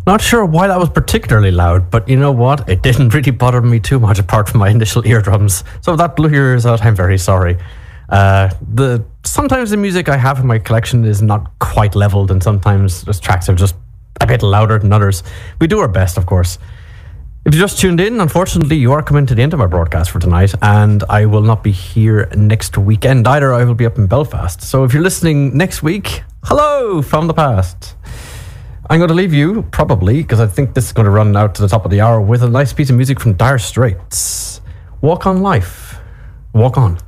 Not sure why that was particularly loud, but you know what? It didn't really bother me too much apart from my initial eardrums. So if that blew your ears out, I'm very sorry. Sometimes the music I have in my collection is not quite leveled, and sometimes those tracks are just a bit louder than others. We do our best, of course. If you just tuned in, unfortunately, you are coming to the end of my broadcast for tonight, and I will not be here next weekend either. I will be up in Belfast. So if you're listening next week, hello from the past. I'm going to leave you, probably, because I think this is going to run out to the top of the hour, with a nice piece of music from Dire Straits. Walk on Life. Walk on.